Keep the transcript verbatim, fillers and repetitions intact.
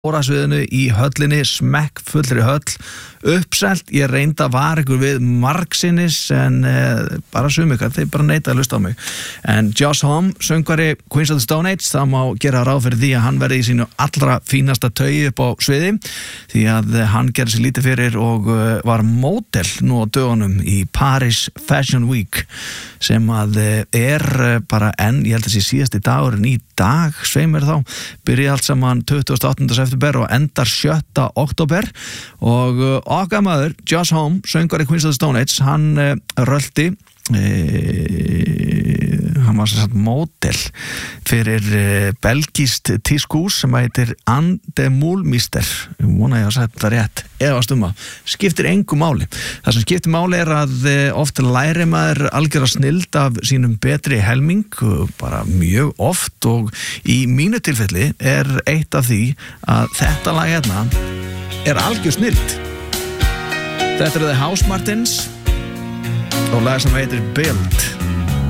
Órasviðinu í höllinni, smekk fullri höll, uppselt, ég reynda var ykkur við margsinnis en eh, bara sumikar, þeir bara neita að hlusta á mig. En Josh Homme, söngvari Queens of the Stone Age, það má gera ráð fyrir því að hann verði í sínu allra fínasta taugi upp á sviði, því að hann gerði sér lítið fyrir og uh, var módel nú á dögunum í Paris Fashion Week, sem að uh, er uh, bara enn, ég held að sé síðasti dagurinn í dag, sveimir þá, byrjaði allt saman tuttugasta og áttunda september og endar sjötta október og uh, okkar maður, Josh Homme, söngvari Queens of the Stone Age, hann uh, rölti uh, hann var sem sagt módel fyrir uh, belgískt tískús sem heitir Andemulmister, ég vona ég að sagt það rétt eða stumma, skiptir engu máli. Það sem skiptir máli er að uh, oft læri maður algjör að snild af sínum betri helming, uh, bara mjög oft og í mínu tilfelli er eitt af því að þetta lag hérna er algjör snild. Þetta er The Housemartins og lag sem heitir Build.